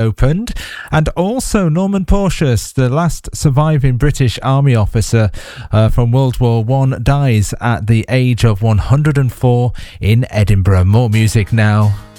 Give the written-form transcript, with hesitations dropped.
opened. And also Norman Porteous, the last surviving British Army officer from World War One, dies at the age of 104 in Edinburgh. More music now.